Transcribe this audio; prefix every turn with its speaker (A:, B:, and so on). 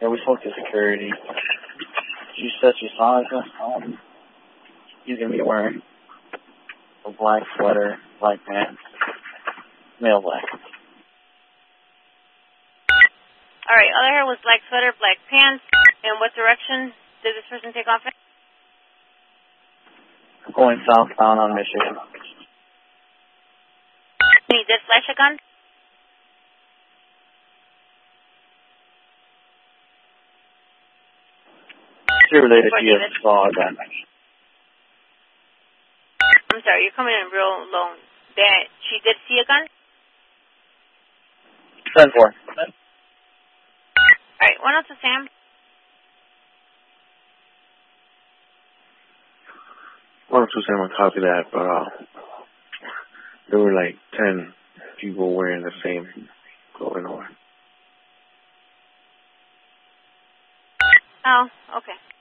A: Yeah, we spoke to security. She said she saw us. He's going to be wearing a black sweater, black pants, male black.
B: All right, all I heard was black sweater, black pants. And what direction did this person take off in?
A: Going southbound on Michigan.
B: He did flash a gun?
A: She related to you saw a gun.
B: I'm sorry, you're coming in real low. That she did see a gun?
A: 10-4.
B: All right, one out to Sam.
C: One to Sam, I copy that, but there were like 10 people wearing the same going on.
B: Oh, okay.